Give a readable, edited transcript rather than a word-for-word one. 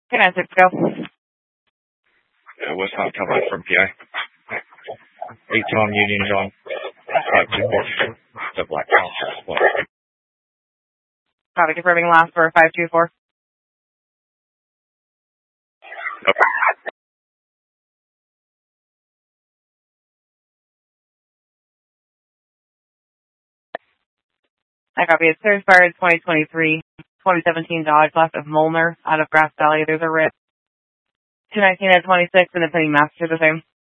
Can I go? West Hot Cover from PI. 8 Tom Union John. 524. The Black House. Copy, confirming last for 524. Okay. I copy. It's expired 2023, 2017 Dodge left of Molnar out of Grass Valley. There's a RIP 219 at 26 and the pending master the same.